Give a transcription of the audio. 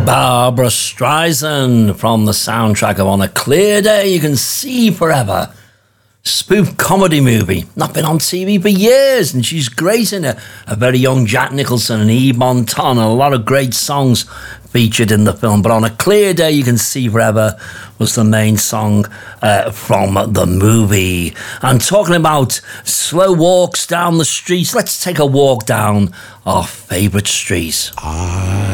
Barbara Streisand from the soundtrack of On a Clear Day You Can See Forever. Spoof comedy movie. Not been on TV for years, and she's great in it. A very young Jack Nicholson and Yves Montand, and a lot of great songs featured in the film. But On a Clear Day You Can See Forever was the main song from the movie. And talking about slow walks down the streets, let's take a walk down our favourite street.